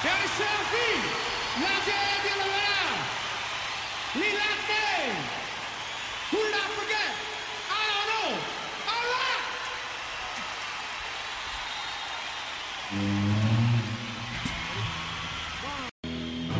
Gary Selfie, la gente de la verdad, Lee Latte, who did I forget? I don't know. All right.